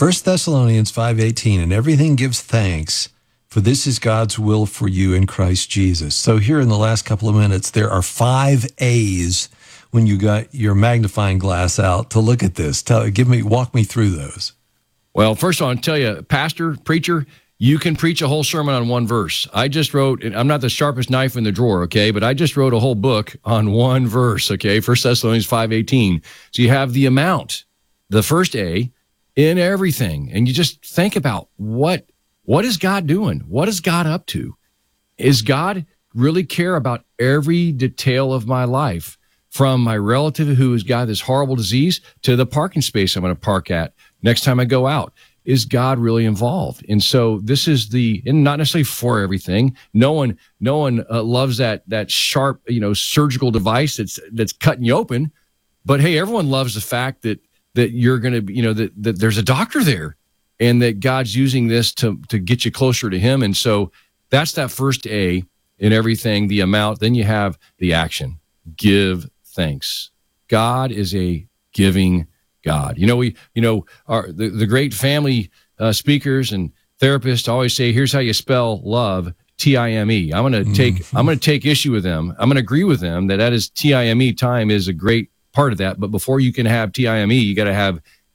1 Thessalonians 5:18, and everything gives thanks, for this is God's will for you in Christ Jesus. So here in the last couple of minutes, there are 5 A's when you got your magnifying glass out to look at this. Walk me through those. Well, first of all, I'll tell you, pastor, preacher, you can preach a whole sermon on one verse. I just wrote, I'm not the sharpest knife in the drawer, okay, but I just wrote a whole book on one verse, okay, 1 Thessalonians 5:18. So you have the amount, the first A, in everything. And you just think about what is God doing? What is God up to? Is God really care about every detail of my life, from my relative who has got this horrible disease to the parking space I'm going to park at next time I go out? Is God really involved? And so this is and not necessarily for everything. No one loves that sharp, surgical device that's cutting you open. But hey, everyone loves the fact that you're going to be, that there's a doctor there, and that God's using this to get you closer to him. And so that's that first A in everything, the amount. Then you have the action. Give thanks. God is a giving God. The great family speakers and therapists always say, here's how you spell love, T-I-M-E. I'm going to take issue with them. I'm going to agree with them that is T-I-M-E. Time is a great part of that. But before you can have T-I-M-E, you got to have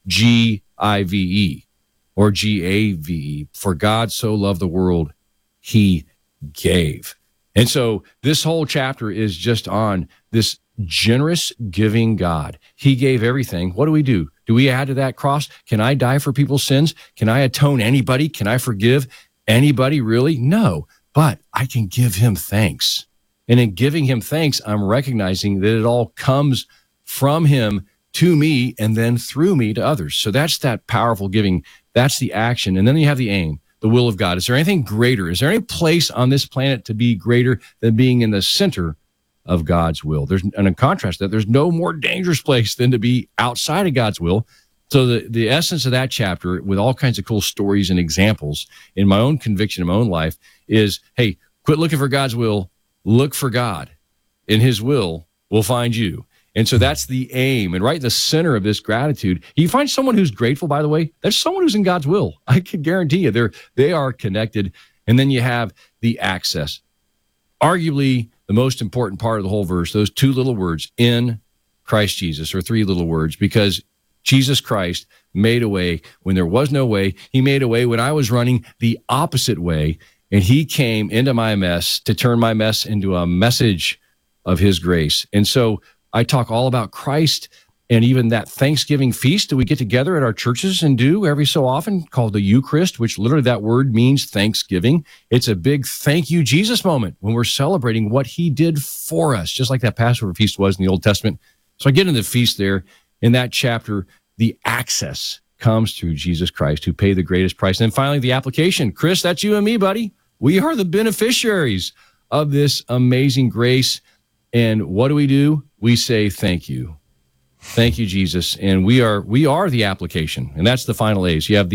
G-I-V-E or G-A-V-E. For God so loved the world, he gave. And so this whole chapter is just on this generous giving God. He gave everything. What do? Do we add to that cross? Can I die for people's sins? Can I atone anybody? Can I forgive anybody, really? No, but I can give him thanks. And in giving him thanks, I'm recognizing that it all comes from him to me and then through me to others. So that's that powerful giving. That's the action. And then you have the aim, the will of God. Is there anything greater? Is there any place on this planet to be greater than being in the center of God's will? And in contrast to that, there's no more dangerous place than to be outside of God's will. So the essence of that chapter, with all kinds of cool stories and examples in my own conviction in my own life, is, hey, quit looking for God's will, look for God, and his will find you. And so that's the aim. And right in the center of this gratitude, you find someone who's grateful, by the way, there's someone who's in God's will. I can guarantee you they are connected. And then you have the access. Arguably, the most important part of the whole verse, those 2 little words, in Christ Jesus, or 3 little words, because Jesus Christ made a way when there was no way. He made a way when I was running the opposite way, and he came into my mess to turn my mess into a message of his grace. And so I talk all about Christ, and even that Thanksgiving feast that we get together at our churches and do every so often, called the Eucharist, which literally that word means thanksgiving. It's a big thank you, Jesus moment when we're celebrating what he did for us, just like that Passover feast was in the Old Testament. So I get into the feast there. In that chapter, the access comes through Jesus Christ, who paid the greatest price. And then finally, the application. Chris, that's you and me, buddy. We are the beneficiaries of this amazing grace. And what do? We say thank you. Thank you, Jesus. And we are the application. And that's the final A's. You have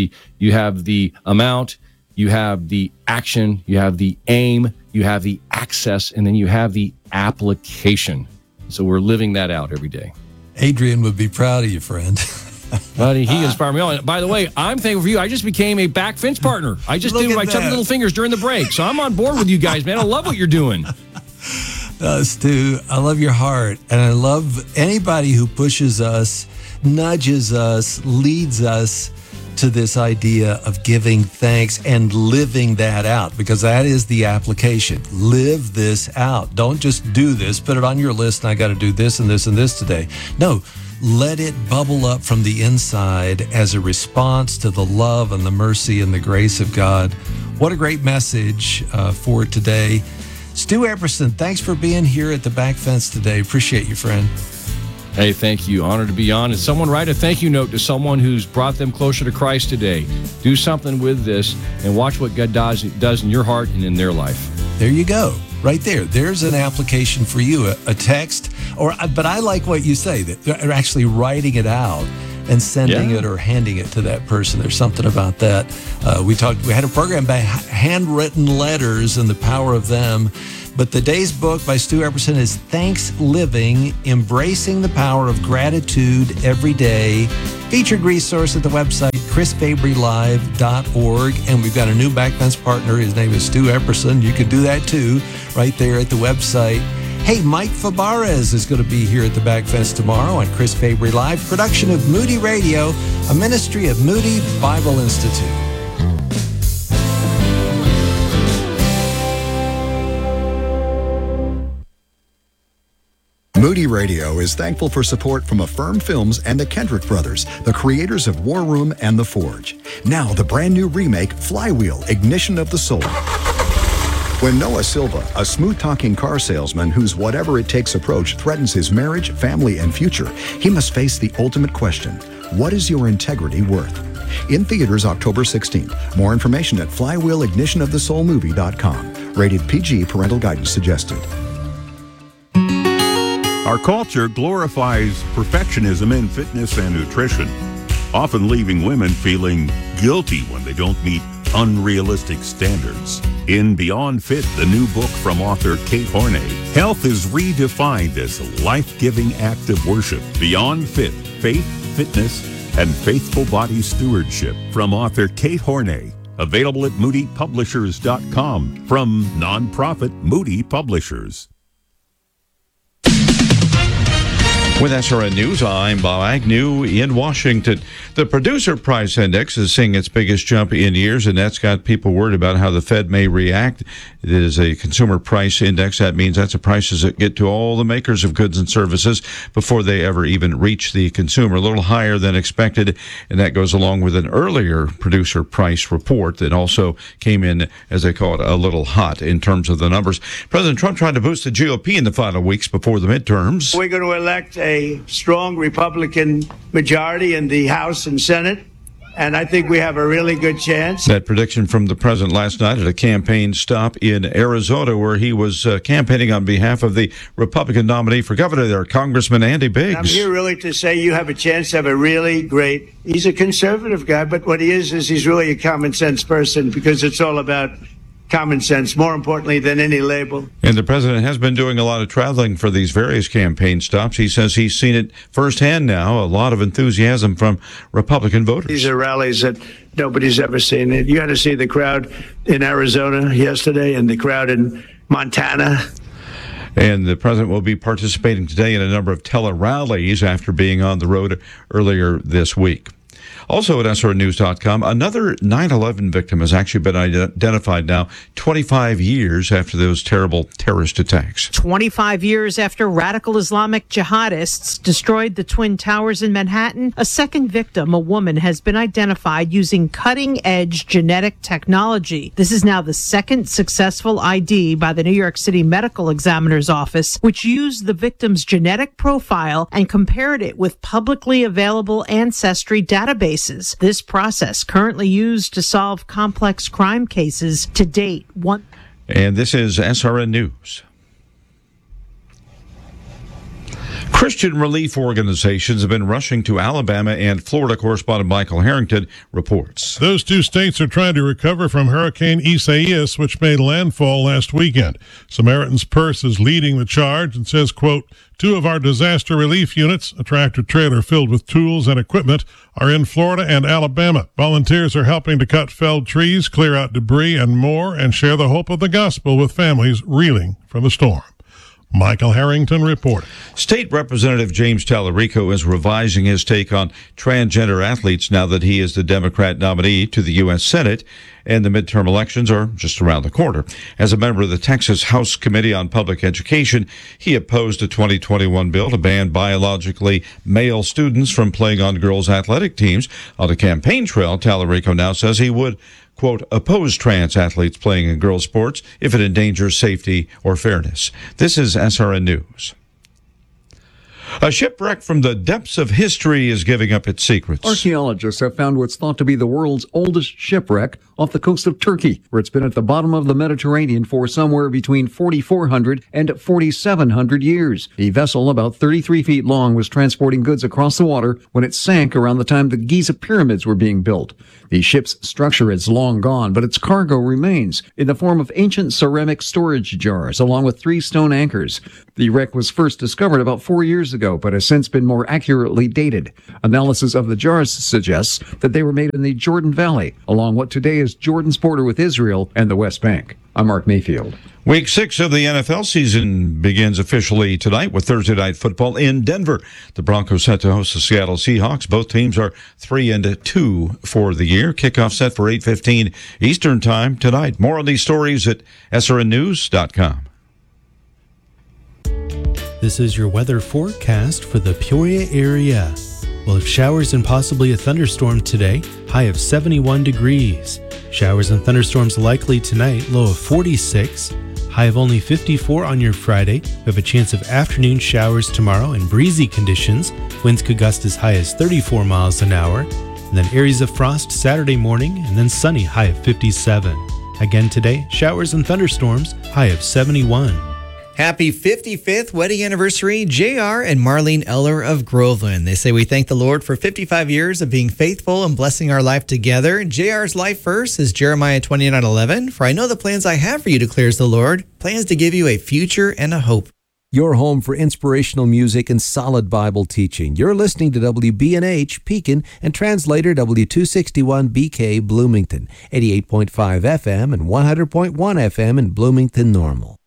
the amount, you have the action, you have the aim, you have the access, and then you have the application. So we're living that out every day. Adrian would be proud of you, friend. Buddy, he inspired me on. By the way, I'm thankful for you. I just became a back fence partner. I just did my chubby little fingers during the break. So I'm on board with you guys, man. I love what you're doing. Stu, I love your heart, and I love anybody who pushes us, nudges us, leads us to this idea of giving thanks and living that out, because that is the application. Live this out. Don't just do this, put it on your list, and I got to do this and this and this today. No, let it bubble up from the inside as a response to the love and the mercy and the grace of God. What a great message for today. Stu Epperson, thanks for being here at the Back Fence today. Appreciate you, friend. Hey, thank you. Honored to be on. And someone write a thank you note to someone who's brought them closer to Christ today. Do something with this and watch what God does in your heart and in their life. There you go. Right there. There's an application for you, a text. But I like what you say, that they're actually writing it out and sending it or handing it to that person. There's something about that. We had a program by handwritten letters and the power of them. But the day's book by Stu Epperson is Thanks Living, Embracing the Power of Gratitude Every Day. Featured resource at the website, chrisfabrylive.org. And we've got a new backbench partner. His name is Stu Epperson. You can do that too, right there at the website. Hey, Mike Fabarez is going to be here at the Back Fence tomorrow on Chris Fabry Live, production of Moody Radio, a ministry of Moody Bible Institute. Moody Radio is thankful for support from Affirm Films and the Kendrick Brothers, the creators of War Room and The Forge. Now, the brand new remake, Flywheel, Ignition of the Soul. When Noah Silva, a smooth-talking car salesman whose whatever-it-takes approach threatens his marriage, family, and future, he must face the ultimate question: what is your integrity worth? In theaters October 16th. More information at flywheelignitionofthesoulmovie.com. Rated PG, parental guidance suggested. Our culture glorifies perfectionism in fitness and nutrition, often leaving women feeling guilty when they don't meet unrealistic standards. In Beyond Fit, the new book from author Kate Horney, health is redefined as a life-giving act of worship. Beyond Fit, faith, fitness, and faithful body stewardship from author Kate Horney. Available at moodypublishers.com from nonprofit Moody Publishers. With SRN News, I'm Bob Agnew in Washington. The Producer Price Index is seeing its biggest jump in years, and that's got people worried about how the Fed may react. It is a consumer price index. That means that's the prices that get to all the makers of goods and services before they ever even reach the consumer. A little higher than expected, and that goes along with an earlier producer price report that also came in, as they call it, a little hot in terms of the numbers. President Trump tried to boost the GOP in the final weeks before the midterms. We're going to elect a strong Republican majority in the House and Senate, and I think we have a really good chance. That prediction from the president last night at a campaign stop in Arizona, where he was campaigning on behalf of the Republican nominee for governor there, Congressman Andy Biggs. I'm here really to say you have a chance to have a really great, he's a conservative guy, but what he is he's really a common sense person, because it's all about common sense, more importantly than any label. And the president has been doing a lot of traveling for these various campaign stops. He says he's seen it firsthand now, a lot of enthusiasm from Republican voters. These are rallies that nobody's ever seen. You got to see the crowd in Arizona yesterday and the crowd in Montana. And the president will be participating today in a number of tele-rallies after being on the road earlier this week. Also at SRNews.com, another 9/11 victim has actually been identified now 25 years after those terrible terrorist attacks. 25 years after radical Islamic jihadists destroyed the Twin Towers in Manhattan, a second victim, a woman, has been identified using cutting-edge genetic technology. This is now the second successful ID by the New York City Medical Examiner's Office, which used the victim's genetic profile and compared it with publicly available ancestry databases. This process currently used to solve complex crime cases to date. And this is SRN News. Christian relief organizations have been rushing to Alabama, and Florida correspondent Michael Harrington reports. Those two states are trying to recover from Hurricane Isaias, which made landfall last weekend. Samaritan's Purse is leading the charge and says, quote, 2 of our disaster relief units, a tractor-trailer filled with tools and equipment, are in Florida and Alabama. Volunteers are helping to cut felled trees, clear out debris, and more, and share the hope of the gospel with families reeling from the storm. Michael Harrington reporting. State Representative James Tallarico is revising his take on transgender athletes now that he is the Democrat nominee to the U.S. Senate, and the midterm elections are just around the corner. As a member of the Texas House Committee on Public Education, he opposed a 2021 bill to ban biologically male students from playing on girls' athletic teams. On the campaign trail, Tallarico now says he would, quote, oppose trans athletes playing in girls' sports if it endangers safety or fairness. This is SRN News. A shipwreck from the depths of history is giving up its secrets. Archaeologists have found what's thought to be the world's oldest shipwreck off the coast of Turkey, where it's been at the bottom of the Mediterranean for somewhere between 4,400 and 4,700 years. The vessel, about 33 feet long, was transporting goods across the water when it sank around the time the Giza pyramids were being built. The ship's structure is long gone, but its cargo remains in the form of ancient ceramic storage jars, along with 3 stone anchors. The wreck was first discovered about 4 years ago, but has since been more accurately dated. Analysis of the jars suggests that they were made in the Jordan Valley, along what today is Jordan's border with Israel and the West Bank. I'm Mark Mayfield. Week 6 of the NFL season begins officially tonight with Thursday Night Football in Denver. The Broncos set to host the Seattle Seahawks. Both teams are 3-2 for the year. Kickoff set for 8:15 Eastern Time tonight. More on these stories at srnnews.com. This is your weather forecast for the Peoria area. We'll have showers and possibly a thunderstorm today, high of 71 degrees. Showers and thunderstorms likely tonight, low of 46. High of only 54 on your Friday. We have a chance of afternoon showers tomorrow and breezy conditions. Winds could gust as high as 34 miles an hour. And then areas of frost Saturday morning and then sunny, high of 57. Again today, showers and thunderstorms, high of 71. Happy 55th wedding anniversary, JR and Marlene Eller of Groveland. They say we thank the Lord for 55 years of being faithful and blessing our life together. JR's life verse is Jeremiah 29:11. For I know the plans I have for you, declares the Lord, plans to give you a future and a hope. Your home for inspirational music and solid Bible teaching. You're listening to WBNH Pekin and translator W261 BK Bloomington, 88.5 FM and 100.1 FM in Bloomington Normal.